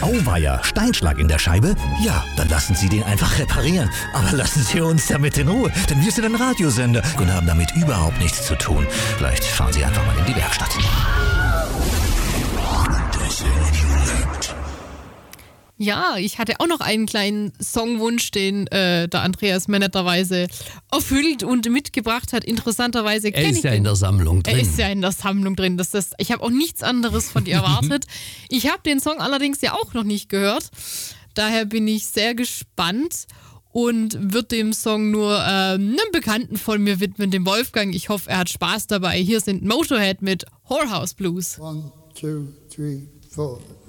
Auweia, Steinschlag in der Scheibe? Ja, dann lassen Sie den einfach reparieren. Aber lassen Sie uns damit in Ruhe, denn wir sind ein Radiosender und haben damit überhaupt nichts zu tun. Vielleicht fahren Sie einfach mal in die Werkstatt. Ja, ich hatte auch noch einen kleinen Songwunsch, den der Andreas mir netterweise erfüllt und mitgebracht hat. Interessanterweise kenne ich Er ist ja in der Sammlung drin. Er ist ja in der Sammlung drin. Ich habe auch nichts anderes von dir erwartet. Ich habe den Song allerdings ja auch noch nicht gehört. Daher bin ich sehr gespannt und wird dem Song nur einem Bekannten von mir widmen, dem Wolfgang. Ich hoffe, er hat Spaß dabei. Hier sind Motorhead mit Whorehouse Blues. 1, 2, 3, 4